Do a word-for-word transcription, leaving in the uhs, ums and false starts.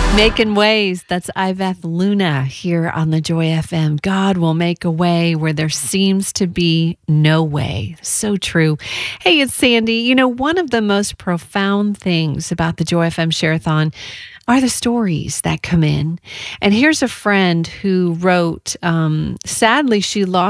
Making ways. That's Iveth Luna here on the Joy F M. God will make a way where there seems to be no way. So true. Hey, it's Sandy. You know, one of the most profound things about the Joy F M Share-a-thon are the stories that come in. And here's a friend who wrote, um, sadly, she lost